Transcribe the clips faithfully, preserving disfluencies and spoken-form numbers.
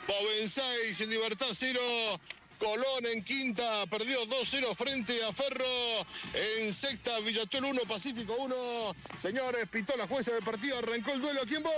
Boven seis, Libertad cero. Colón en quinta, perdió dos cero frente a Ferro. En sexta, Villatuel uno, Pacífico uno. Señores, pitó la jueza del partido, arrancó el duelo aquí en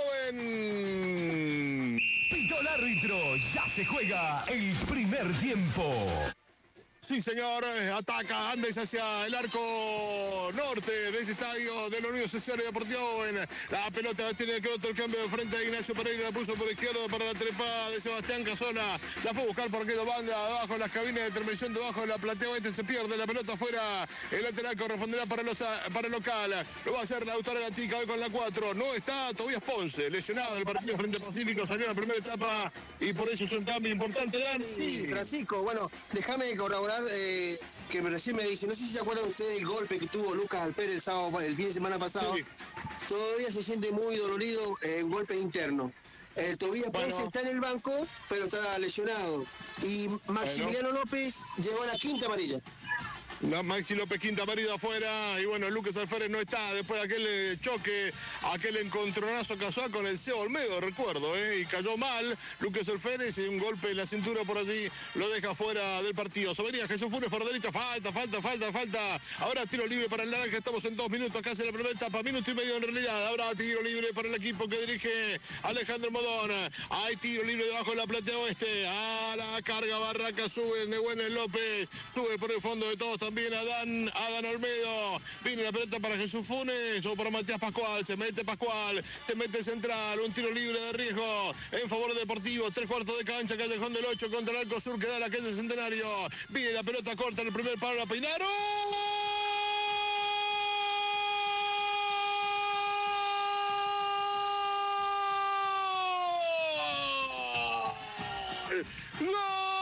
Boven. Pitó el árbitro, ya se juega el primer tiempo. Sí, señor, ataca Andes hacia el arco norte de este estadio de la Unión Social y Deportiva Boven. La pelota la tiene Croto, el cambio de frente a Ignacio Pereira, la puso por izquierdo para la trepada de Sebastián Casola. La fue a buscar por aquella banda, abajo en las cabinas de intervención, debajo de la platea oeste, se pierde la pelota afuera. El lateral corresponderá para, los, para el local. Lo va a hacer Lautaro Gatica hoy con la cuatro. No está Tobías Ponce, lesionado del partido frente a Pacífico, salió en la primera etapa y por eso es un cambio importante, Dani. Sí, Francisco, bueno, déjame corroborar. Eh, que recién me dice, no sé si se acuerdan ustedes del golpe que tuvo Lucas Alférez el sábado, el fin de semana pasado. Sí. Todavía se siente muy dolorido, eh, un golpe interno. El Tobías bueno. Ponce está en el banco, pero está lesionado. Y Maximiliano bueno. López llegó a la quinta amarilla. La Maxi López quinta amarilla afuera, y bueno, Lucas Alférez no está después de aquel choque, aquel encontronazo casual con el Seba Olmedo, recuerdo, ¿eh? Y cayó mal Lucas Alférez y un golpe en la cintura por allí lo deja fuera del partido. Sobería Jesús Funes por derecha, falta, falta, falta, falta. Ahora tiro libre para el Naranja, estamos en dos minutos, casi en la primera etapa, minuto y medio en realidad. Ahora tiro libre para el equipo que dirige Alejandro Modón. Hay tiro libre debajo de la platea oeste. A la carga Barraca, sube Nehuén López, sube por el fondo de todos también. También Adán, Adán Olmedo. Viene la pelota para Jesús Funes o para Matías Pascual. Se mete Pascual, se mete central. Un tiro libre de riesgo en favor de Deportivo. Tres cuartos de cancha, Callejón del ocho contra el Arco Sur que da la calle Centenario. Viene la pelota corta en el primer palo, la peinaron. ¡No!